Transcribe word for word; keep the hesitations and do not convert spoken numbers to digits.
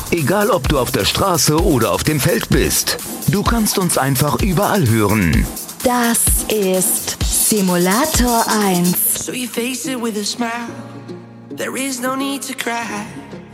Egal, ob du auf der Straße oder auf dem Feld bist. Du kannst uns einfach überall hören. Das ist Simulator eins. So you face it with a smile. There is no need to cry.